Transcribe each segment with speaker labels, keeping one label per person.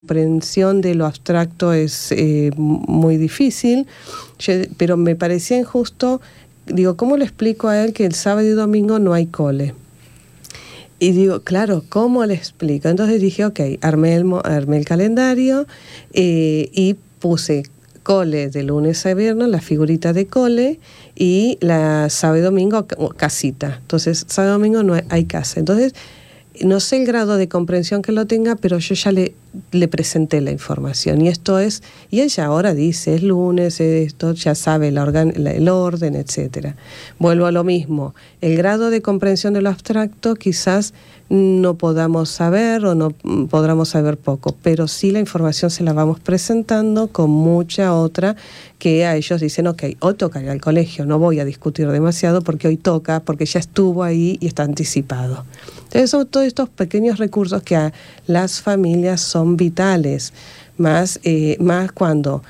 Speaker 1: comprensión de lo abstracto es muy difícil, pero me parecía injusto. Digo, ¿cómo le explico a él que el sábado y domingo no hay cole? Y digo, claro, ¿cómo le explico? Entonces dije, ok, armé el calendario y puse cole de lunes a viernes, la figurita de cole, y la sábado y domingo casita. Entonces, sábado y domingo no hay casa. Entonces, no sé el grado de comprensión que lo tenga, pero yo ya le presenté la información. Y esto es, y ella ahora dice, es lunes, esto, ya sabe el orden, etcétera. Vuelvo a lo mismo. El grado de comprensión de lo abstracto quizás no podamos saber o no podamos saber poco, pero sí la información se la vamos presentando con mucha otra que a ellos dicen, ok, hoy toca ir al colegio, no voy a discutir demasiado porque hoy toca, porque ya estuvo ahí y está anticipado. Entonces son todos estos pequeños recursos que a las familias son vitales, más cuando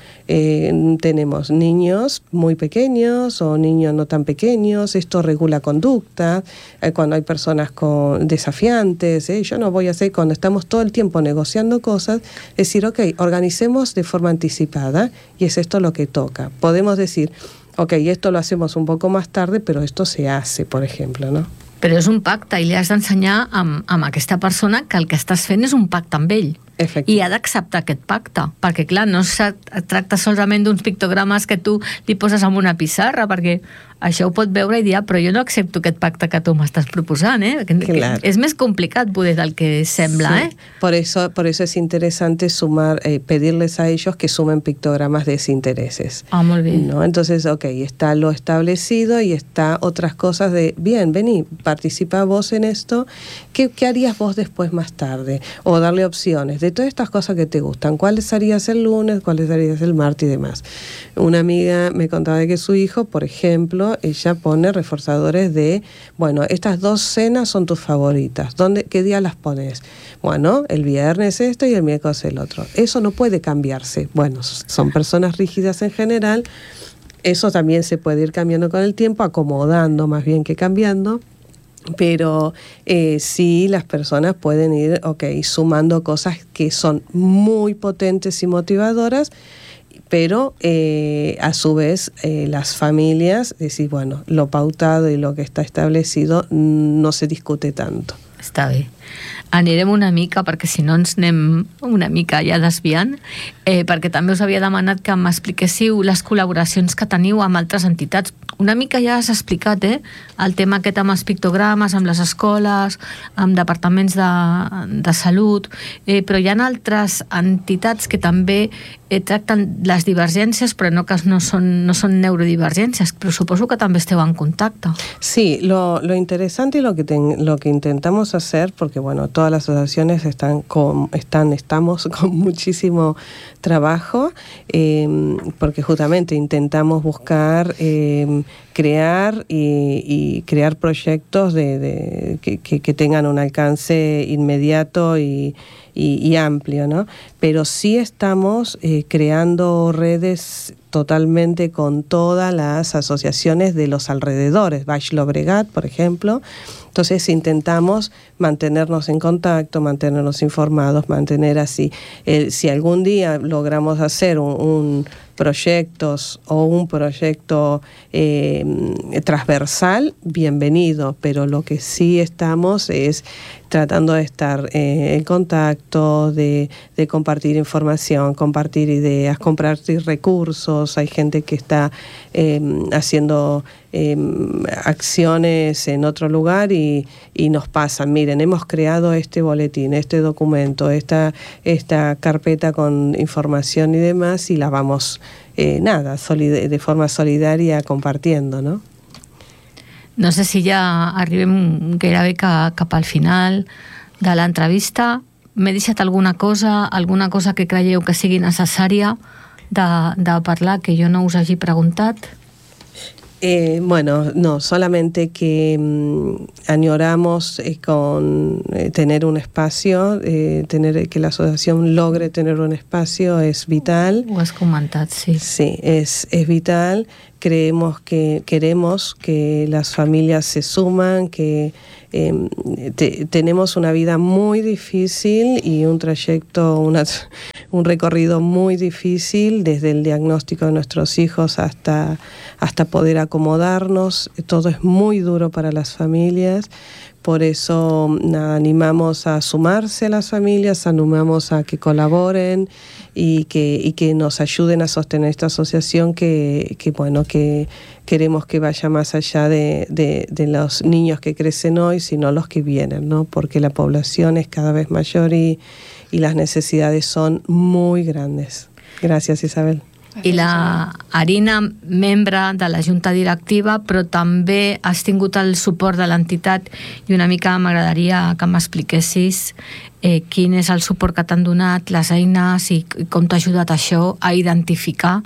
Speaker 1: tenemos niños muy pequeños o niños no tan pequeños. Esto regula conducta, cuando hay personas desafiantes, yo no voy a hacer, cuando estamos todo el tiempo negociando cosas, decir, ok, organicemos de forma anticipada y es esto lo que toca. Podemos decir, ok, esto lo hacemos un poco más tarde, pero esto se hace, por ejemplo, ¿no?
Speaker 2: Però és un pacte i li has d'ensenyar amb aquesta persona que el que estàs fent és un pacte amb ell. I ha d'acceptar aquest pacte, perquè clar, no es tracta solament d'uns pictogrames que tu li poses en una pissarra, perquè això ho pot veure i dir, però jo no accepto aquest pacte que tu m'estàs proposant,
Speaker 1: Claro.
Speaker 2: És més complicat poder del que sembla,
Speaker 1: sí. Por eso es interesante pedirles a ellos que sumen pictogramas de desintereses.
Speaker 2: Muy bien.
Speaker 1: ¿No? Entonces, ok, está lo establecido y está otras cosas de, bien, vení, participa vos en esto, ¿qué harías vos después más tarde? O darle opciones de todas estas cosas que te gustan. ¿Cuáles harías el lunes? ¿Cuáles harías el martes y demás? Una amiga me contaba de que su hijo, por ejemplo, ella pone reforzadores de, bueno, estas 2 cenas son tus favoritas. ¿Qué día las pones? Bueno, el viernes esto y el miércoles el otro. Eso no puede cambiarse. Bueno, son personas rígidas en general. Eso también se puede ir cambiando con el tiempo, acomodando más bien que cambiando. Pero sí, las personas pueden ir, sumando cosas que son muy potentes y motivadoras, pero a su vez las familias decir, bueno, lo pautado y lo que está establecido no se discute tanto.
Speaker 2: Està bé. Anirem una mica, perquè si no ens anem una mica ja desviant, perquè també us havia demanat que m'expliquéssiu les col·laboracions que teniu amb altres entitats. Una mica ja has explicat el tema aquest amb els pictogrames, amb les escoles, amb departaments de salut, però hi ha altres entitats que també tracten les divergències, però no són neurodivergències, però suposo que també esteu en contacte.
Speaker 1: Sí, lo interesante y lo que intentamos hacer, porque bueno, todas las asociaciones estamos con muchísimo trabajo, porque justamente intentamos buscar crear y crear proyectos que tengan un alcance inmediato y amplio, ¿no? Pero sí estamos creando redes totalmente con todas las asociaciones de los alrededores, Baix Llobregat, por ejemplo. Entonces intentamos mantenernos en contacto, mantenernos informados, mantener así. Si algún día logramos hacer un proyecto transversal, bienvenido, pero lo que sí estamos es tratando de estar en contacto, de compartir información, compartir ideas, compartir recursos. Hay gente que está haciendo acciones en otro lugar y nos pasan, miren, hemos creado este boletín, este documento, esta carpeta con información y demás, y la vamos de forma solidaria compartiendo, ¿no?
Speaker 2: No sé si ja arribem gairebé cap al final de l'entrevista. M'he deixat alguna cosa que creieu que sigui necessària de parlar, que jo no us hagi preguntat?
Speaker 1: Bueno, no, solamente que añoramos con tener un espacio, que la asociación logre tener un espacio es vital.
Speaker 2: Ho has comentat, sí.
Speaker 1: Sí, es vital, queremos que las familias se suman, que tenemos una vida muy difícil y un trayecto, un recorrido muy difícil desde el diagnóstico de nuestros hijos hasta poder acomodarnos. Todo es muy duro para las familias. Por eso animamos a sumarse a las familias, animamos a que colaboren y que nos ayuden a sostener esta asociación que queremos que vaya más allá de los niños que crecen hoy, sino los que vienen, ¿no? Porque la población es cada vez mayor y las necesidades son muy grandes. Gracias, Isabel.
Speaker 2: I la Arina, membre de la Junta Directiva, però també has tingut el suport de l'entitat i una mica m'agradaria que m'expliquessis quin és el suport que t'han donat, les eines i com t'ha ajudat això a identificar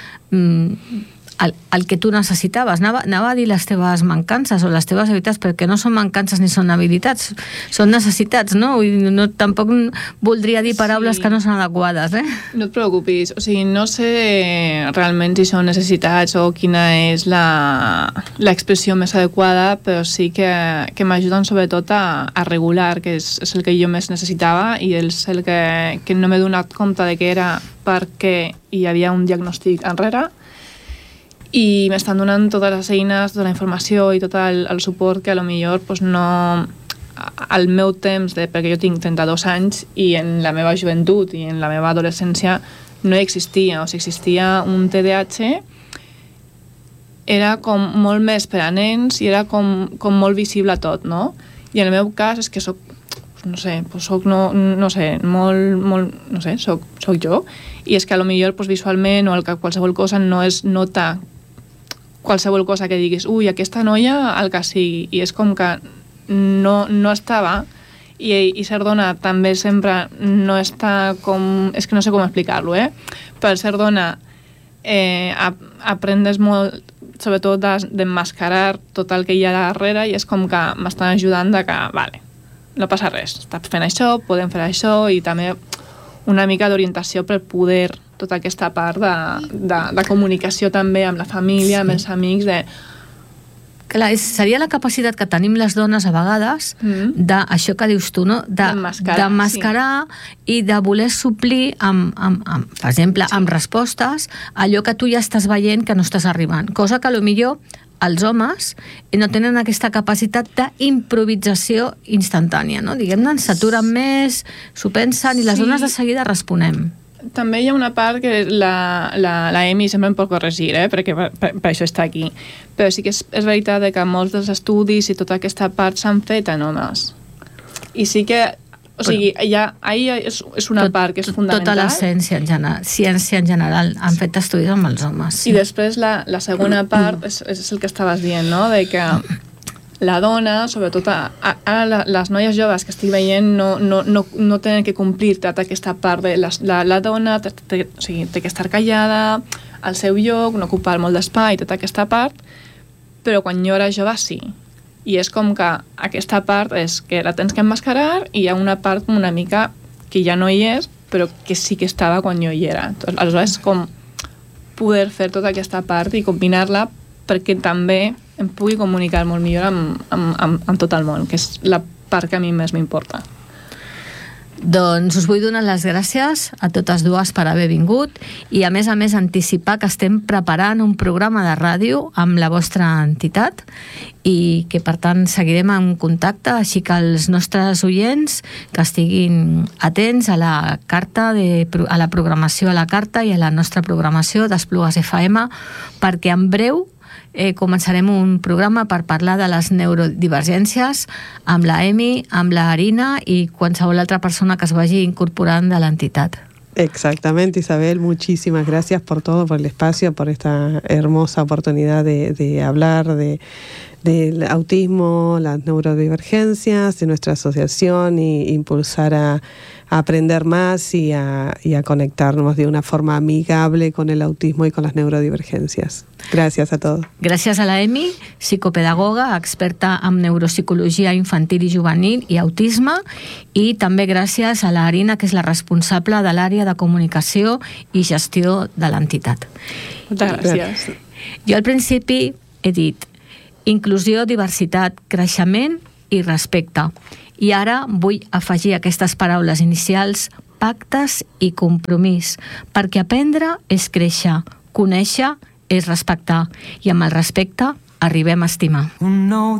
Speaker 2: el que tu necessitaves. Anava a dir les teves mancances o les teves habilitats, perquè no són mancances ni són habilitats, són necessitats, no? Tampoc voldria dir paraules que no són adequades,
Speaker 3: No et preocupis, o sigui, no sé realment si són necessitats o quina és l'expressió més adequada, però sí que m'ajuden sobretot a regular, que és el que jo més necessitava i és el que no m'he donat compte de que era perquè hi havia un diagnòstic enrere, i m'estan donant totes les eines, tota la informació i tot el suport que a lo millor pues, no... Al meu temps, perquè jo tinc 32 anys i en la meva joventut i en la meva adolescència no existia, o sigui, existia un TDAH, era com molt més per a nens i era com molt visible tot, no? I en el meu cas és que soc, no sé, soc jo, i és que a lo millor pues, visualment o qualsevol cosa no es nota qualsevol cosa que diguis, ui, aquesta noia, el que sigui, i és com que no estava, i ser dona també sempre no està com... És que no sé com explicar-lo, però ser dona aprendes molt, sobretot d'emmascarar tot el que hi ha darrere, i és com que m'estan ajudant de que, vale, no passa res, estàs fent això, podem fer això, i també una mica d'orientació per poder tota aquesta part de comunicació també amb la família, amb els amics,
Speaker 2: Clar, seria la capacitat que tenim les dones a vegades d'això que dius tu, no? D'emmascarar i de voler suplir, per exemple, amb respostes, allò que tu ja estàs veient que no estàs arribant. Cosa que potser els homes no tenen aquesta capacitat d'improvisació instantània, no? Diguem-ne, s'aturen més, s'ho pensen i les dones de seguida responem.
Speaker 3: També hi ha una part que la Emi sempre em pot corregir, perquè per això està aquí, però sí que és veritat que molts dels estudis i tota aquesta part s'han fet en homes, i sí que, o sigui, ahir és una part que és fundamental.
Speaker 2: Tota la ciència en general han fet estudis amb els homes.
Speaker 3: I després la segona part és el que estaves dient, no?, de que la dona, sobretot ara les noies joves que estic veient no tenen que complir tota aquesta part de la dona, té que estar callada al seu lloc, no ocupar molt d'espai, tota aquesta part, però quan jo era jove sí, i és com que aquesta part és que la tens que emmascarar i hi ha una part com una mica que ja no hi és, però que sí que estava quan jo hi era. Aleshores, com poder fer tota aquesta part i combinar-la perquè també em pugui comunicar molt millor amb tot el món, que és la part que a mi més m'importa.
Speaker 2: Doncs us vull donar les gràcies a totes dues per haver vingut i a més anticipar que estem preparant un programa de ràdio amb la vostra entitat i que per tant seguirem en contacte, així que els nostres oients que estiguin atents a la carta, a la programació a la carta i a la nostra programació d'Esplugues FM, perquè en breu començarem un programa per parlar de les neurodivergències amb la Emi, amb la Arina y qualsevol altra persona que es vagi incorporant de l'entitat.
Speaker 1: Exactamente, Isabel, muchísimas gracias por todo, por el espacio, por esta hermosa oportunidad de hablar del autismo, las neurodivergencias, de nuestra asociación y impulsar a aprender más y a conectarnos de una forma amigable con el autismo y con las neurodivergencias. Gràcies a todos.
Speaker 2: Gràcies a la Emi, psicopedagoga, experta en neuropsicologia infantil i juvenil i autisme, i també gràcies a la Arina, que és la responsable de l'àrea de comunicació i gestió de l'entitat.
Speaker 3: Moltes gràcies.
Speaker 2: Jo al principi he dit inclusió, diversitat, creixement i respecte. I ara vull afegir aquestes paraules inicials, pactes i compromís, perquè aprendre és créixer, conèixer és respectar, i amb el respecte arribem a estimar.